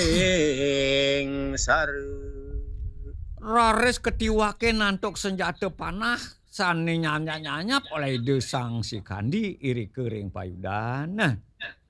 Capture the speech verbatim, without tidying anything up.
ing sareng. Raris ketiwake nantuk senjata panah sane nyanyap-nyanyap oleh desang si kandi iri kering payudana.